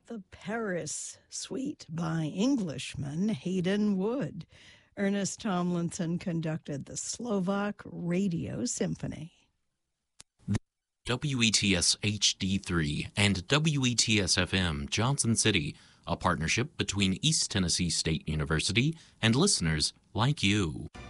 the Paris Suite by Englishman Hayden Wood. Ernest Tomlinson conducted the Slovak Radio Symphony. WETS HD3 and WETS FM Johnson City, a partnership between East Tennessee State University and listeners like you.